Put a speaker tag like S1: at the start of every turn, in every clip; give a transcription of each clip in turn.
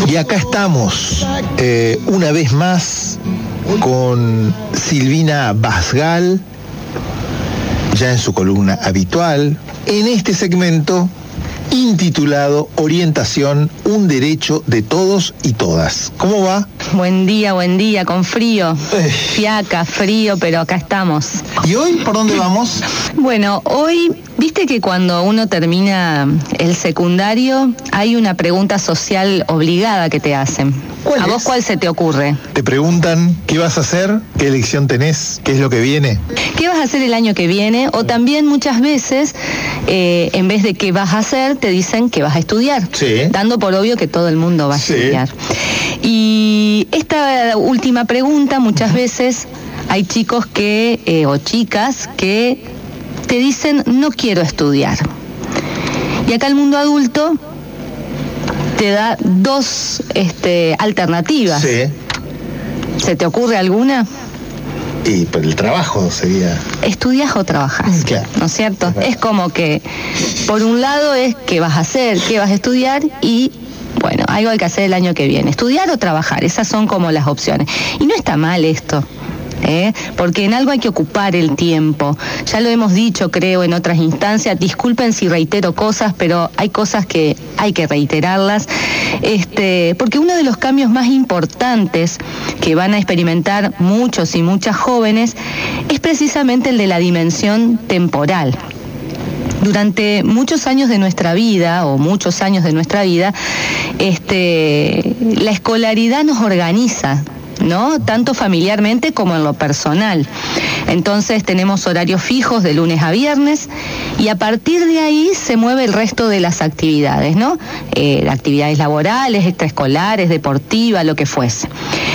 S1: Y acá estamos, una vez más, con Silvina Basgal, ya en su columna habitual, en este segmento intitulado Orientación, un derecho de todos y todas. ¿Cómo va?
S2: Buen día, con frío. Fiaca, frío, pero acá estamos.
S1: ¿Y hoy por dónde vamos?
S2: Bueno, hoy, viste que cuando uno termina el secundario, hay una pregunta social obligada que te hacen. ¿A vos cuál se te ocurre?
S1: Te preguntan qué vas a hacer, qué elección tenés, qué es lo que viene.
S2: ¿Qué vas a hacer el año que viene? O también muchas veces, en vez de qué vas a hacer, te dicen que vas a estudiar.
S1: Sí.
S2: Dando por obvio que todo el mundo va a estudiar. Y esta última pregunta, muchas veces hay chicos que, o chicas que te dicen no quiero estudiar. Y acá el mundo adulto te da dos alternativas.
S1: Sí.
S2: ¿Se te ocurre alguna?
S1: Y por el trabajo sería...
S2: ¿Estudias o trabajas?
S1: Claro.
S2: ¿No es cierto? Es como que, por un lado es qué vas a hacer, qué vas a estudiar y, bueno, algo hay que hacer el año que viene. ¿Estudiar o trabajar? Esas son como las opciones. Y no está mal esto. Porque en algo hay que ocupar el tiempo. Ya lo hemos dicho, creo, en otras instancias. Disculpen si reitero cosas, pero hay cosas que hay que reiterarlas. Porque uno de los cambios más importantes que van a experimentar muchos y muchas jóvenes es precisamente el de la dimensión temporal. Durante muchos años de nuestra vida, la escolaridad nos organiza, ¿no? Tanto familiarmente como en lo personal. Entonces tenemos horarios fijos de lunes a viernes y a partir de ahí se mueve el resto de las actividades, ¿no? Actividades laborales, extraescolares, deportivas, lo que fuese.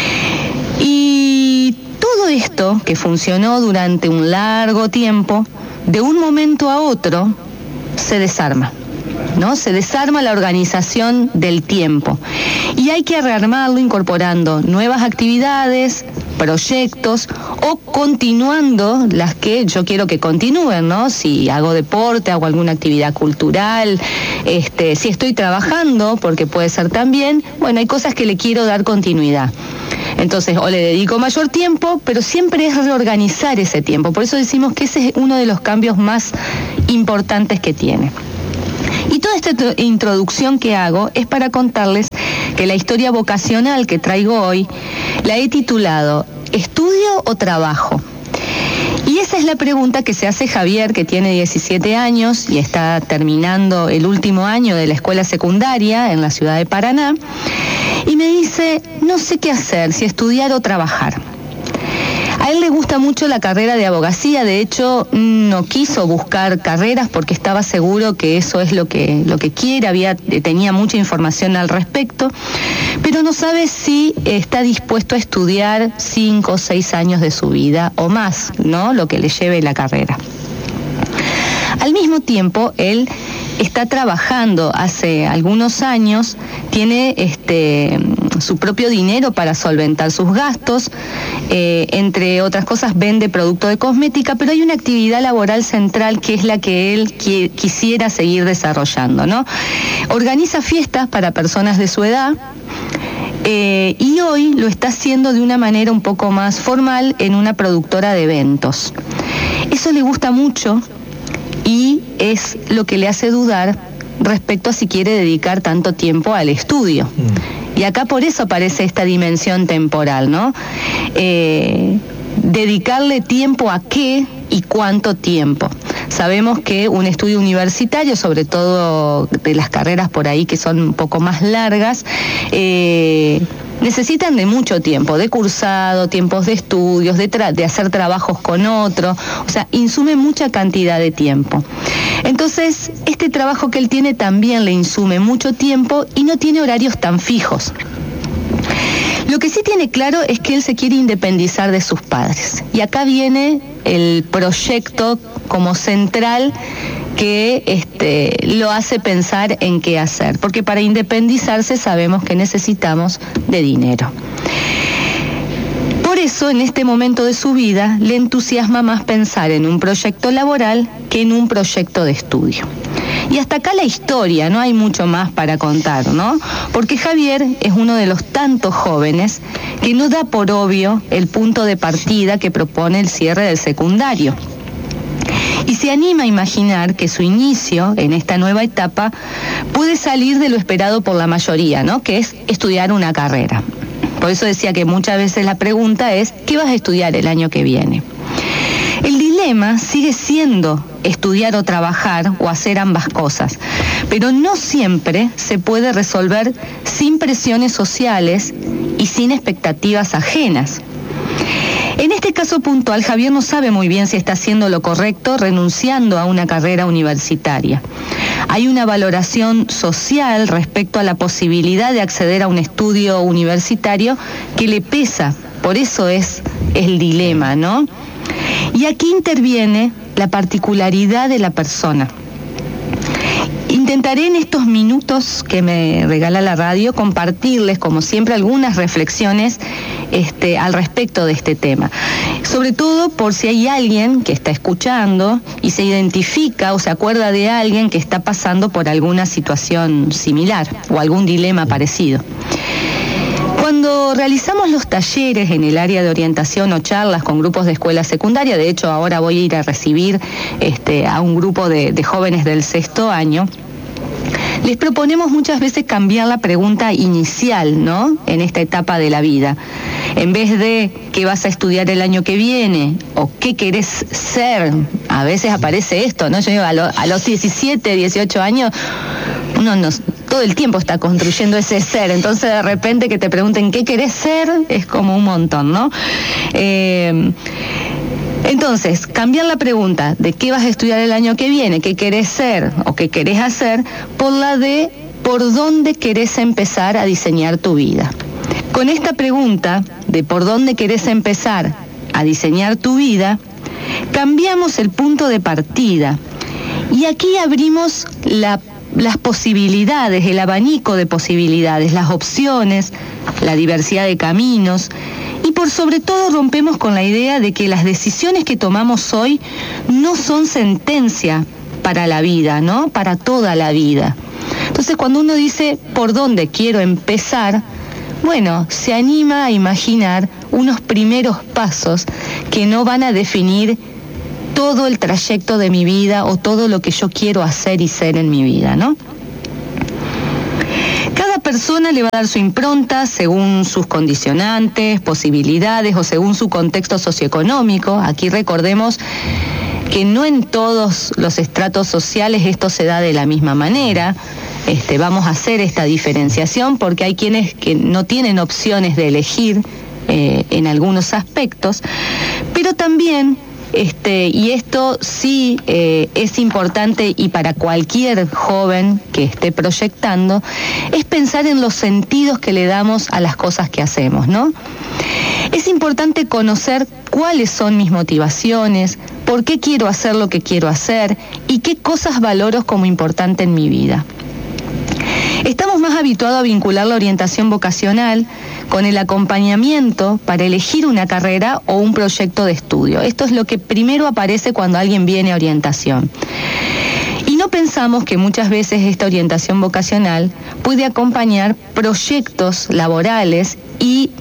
S2: Y todo esto que funcionó durante un largo tiempo, de un momento a otro se desarma, ¿no? Se desarma la organización del tiempo y hay que rearmarlo incorporando nuevas actividades, proyectos o continuando las que yo quiero que continúen, ¿no? Si hago deporte, hago alguna actividad cultural, si estoy trabajando, porque puede ser también, bueno, hay cosas que le quiero dar continuidad. Entonces, o le dedico mayor tiempo, pero siempre es reorganizar ese tiempo. Por eso decimos que ese es uno de los cambios más importantes que tiene. Y toda esta introducción que hago es para contarles que la historia vocacional que traigo hoy la he titulado ¿Estudio o trabajo? Y esa es la pregunta que se hace Javier, que tiene 17 años y está terminando el último año de la escuela secundaria en la ciudad de Paraná. Y me dice, no sé qué hacer, si estudiar o trabajar. A él le gusta mucho la carrera de abogacía, de hecho no quiso buscar carreras porque estaba seguro que eso es lo que quiere, tenía mucha información al respecto, pero no sabe si está dispuesto a estudiar 5 o 6 años de su vida o más, ¿no? Lo que le lleve la carrera. Al mismo tiempo, él está trabajando hace algunos años, tiene su propio dinero para solventar sus gastos, entre otras cosas vende producto de cosmética, pero hay una actividad laboral central que es la que él quisiera seguir desarrollando, ¿no? Organiza fiestas para personas de su edad, y hoy lo está haciendo de una manera un poco más formal en una productora de eventos. Eso le gusta mucho y es lo que le hace dudar respecto a si quiere dedicar tanto tiempo al estudio. Y acá por eso aparece esta dimensión temporal, ¿no? Dedicarle tiempo a qué y cuánto tiempo. Sabemos que un estudio universitario, sobre todo de las carreras por ahí que son un poco más largas, necesitan de mucho tiempo, de cursado, tiempos de estudios, de hacer trabajos con otro, o sea, insume mucha cantidad de tiempo. Entonces, este trabajo que él tiene también le insume mucho tiempo y no tiene horarios tan fijos. Lo que sí tiene claro es que él se quiere independizar de sus padres. Y acá viene el proyecto como central que lo hace pensar en qué hacer. Porque para independizarse sabemos que necesitamos de dinero. Por eso, en este momento de su vida, le entusiasma más pensar en un proyecto laboral que en un proyecto de estudio. Y hasta acá la historia, no hay mucho más para contar, ¿no? Porque Javier es uno de los tantos jóvenes que no da por obvio el punto de partida que propone el cierre del secundario. Y se anima a imaginar que su inicio en esta nueva etapa puede salir de lo esperado por la mayoría, ¿no? Que es estudiar una carrera. Por eso decía que muchas veces la pregunta es, ¿qué vas a estudiar el año que viene? El dilema sigue siendo estudiar o trabajar o hacer ambas cosas, pero no siempre se puede resolver sin presiones sociales y sin expectativas ajenas. En este caso puntual, Javier no sabe muy bien si está haciendo lo correcto renunciando a una carrera universitaria. Hay una valoración social respecto a la posibilidad de acceder a un estudio universitario que le pesa, por eso es el dilema, ¿no? Y aquí interviene la particularidad de la persona. Intentaré en estos minutos que me regala la radio compartirles, como siempre, algunas reflexiones al respecto de este tema. Sobre todo por si hay alguien que está escuchando y se identifica o se acuerda de alguien que está pasando por alguna situación similar o algún dilema parecido. Cuando realizamos los talleres en el área de orientación o charlas con grupos de escuela secundaria, de hecho ahora voy a ir a recibir a un grupo de jóvenes del 6º año, les proponemos muchas veces cambiar la pregunta inicial, ¿no? En esta etapa de la vida. En vez de ¿qué vas a estudiar el año que viene? O ¿qué querés ser? A veces aparece esto, ¿no? Yo digo, a los 17, 18 años, uno todo el tiempo está construyendo ese ser, entonces de repente que te pregunten ¿qué querés ser? Es como un montón, ¿no? Entonces, cambiar la pregunta de qué vas a estudiar el año que viene, qué querés ser o qué querés hacer, por la de por dónde querés empezar a diseñar tu vida. Con esta pregunta de por dónde querés empezar a diseñar tu vida, cambiamos el punto de partida y aquí abrimos las posibilidades, el abanico de posibilidades, las opciones, la diversidad de caminos y por sobre todo rompemos con la idea de que las decisiones que tomamos hoy no son sentencia para la vida, ¿no? Para toda la vida. Entonces cuando uno dice por dónde quiero empezar, bueno, se anima a imaginar unos primeros pasos que no van a definir todo el trayecto de mi vida o todo lo que yo quiero hacer y ser en mi vida, ¿no? Cada persona le va a dar su impronta según sus condicionantes, posibilidades o según su contexto socioeconómico. Aquí recordemos que no en todos los estratos sociales esto se da de la misma manera. Vamos a hacer esta diferenciación porque hay quienes que no tienen opciones de elegir en algunos aspectos, pero también y esto sí es importante y para cualquier joven que esté proyectando, es pensar en los sentidos que le damos a las cosas que hacemos, ¿no? Es importante conocer cuáles son mis motivaciones, por qué quiero hacer lo que quiero hacer y qué cosas valoro como importante en mi vida. Estamos más habituados a vincular la orientación vocacional con el acompañamiento para elegir una carrera o un proyecto de estudio. Esto es lo que primero aparece cuando alguien viene a orientación. Y no pensamos que muchas veces esta orientación vocacional puede acompañar proyectos laborales y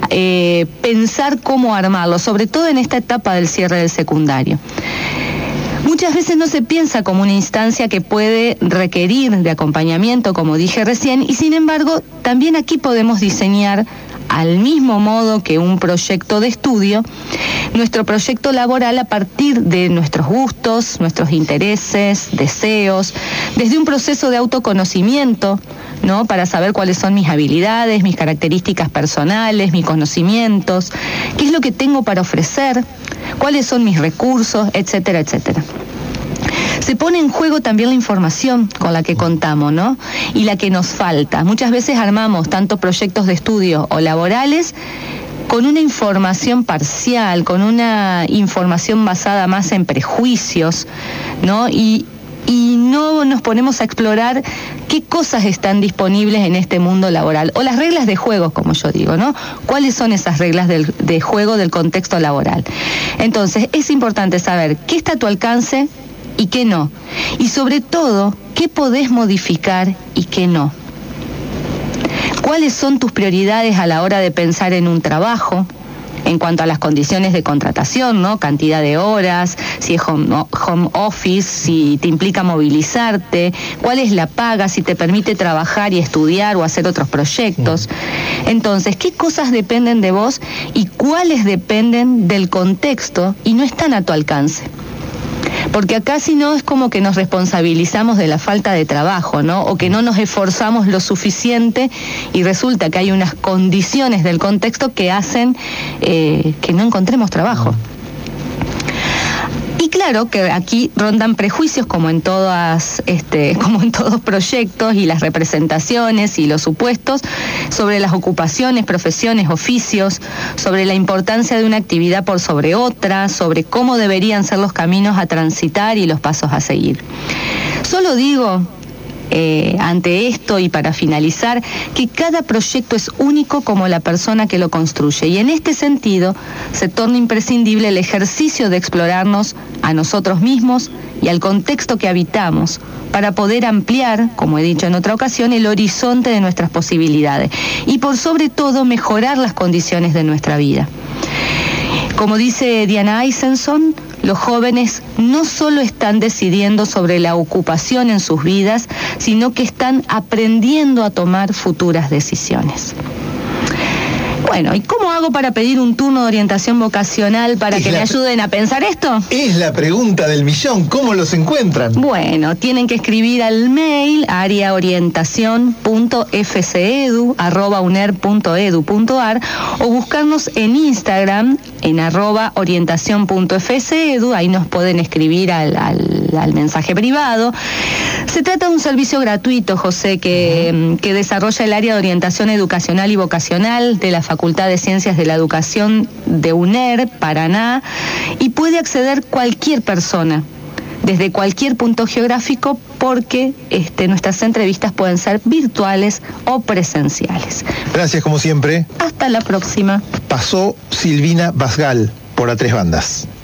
S2: pensar cómo armarlo, sobre todo en esta etapa del cierre del secundario. Muchas veces no se piensa como una instancia que puede requerir de acompañamiento, como dije recién, y sin embargo, también aquí podemos diseñar, al mismo modo que un proyecto de estudio, nuestro proyecto laboral a partir de nuestros gustos, nuestros intereses, deseos, desde un proceso de autoconocimiento, ¿no? Para saber cuáles son mis habilidades, mis características personales, mis conocimientos, qué es lo que tengo para ofrecer, cuáles son mis recursos, etcétera, etcétera. Se pone en juego también la información con la que contamos, ¿no? Y la que nos falta. Muchas veces armamos tanto proyectos de estudio o laborales con una información parcial, con una información basada más en prejuicios, ¿no? Y no nos ponemos a explorar qué cosas están disponibles en este mundo laboral, o las reglas de juego, como yo digo, ¿no? ¿Cuáles son esas reglas de juego del contexto laboral? Entonces, es importante saber qué está a tu alcance y qué no. Y sobre todo, qué podés modificar y qué no. ¿Cuáles son tus prioridades a la hora de pensar en un trabajo? En cuanto a las condiciones de contratación, ¿no? Cantidad de horas, si es home office, si te implica movilizarte, cuál es la paga, si te permite trabajar y estudiar o hacer otros proyectos. Entonces, ¿qué cosas dependen de vos y cuáles dependen del contexto y no están a tu alcance? Porque acá si no es como que nos responsabilizamos de la falta de trabajo, ¿no? O que no nos esforzamos lo suficiente y resulta que hay unas condiciones del contexto que hacen que no encontremos trabajo. Y claro que aquí rondan prejuicios como en todos proyectos y las representaciones y los supuestos sobre las ocupaciones, profesiones, oficios, sobre la importancia de una actividad por sobre otra, sobre cómo deberían ser los caminos a transitar y los pasos a seguir. Solo digo, ante esto y para finalizar, que cada proyecto es único como la persona que lo construye y en este sentido se torna imprescindible el ejercicio de explorarnos a nosotros mismos y al contexto que habitamos para poder ampliar, como he dicho en otra ocasión, el horizonte de nuestras posibilidades y por sobre todo mejorar las condiciones de nuestra vida. Como dice Diana Eisenson, los jóvenes no solo están decidiendo sobre la ocupación en sus vidas, sino que están aprendiendo a tomar futuras decisiones. Bueno, ¿y cómo hago para pedir un turno de orientación vocacional para que me ayuden a pensar esto?
S1: Es la pregunta del millón, ¿cómo los encuentran?
S2: Bueno, tienen que escribir al mail areaorientacion.fcedu@uner.edu.ar o buscarnos en Instagram en @orientacion.fcedu, ahí nos pueden escribir al mensaje privado. Se trata de un servicio gratuito, José, que desarrolla el área de orientación educacional y vocacional de la Facultad de Ciencias de la Educación de UNER, Paraná, y puede acceder cualquier persona, desde cualquier punto geográfico, porque nuestras entrevistas pueden ser virtuales o presenciales.
S1: Gracias, como siempre.
S2: Hasta la próxima.
S1: Pasó Silvina Basgal por A Tres Bandas.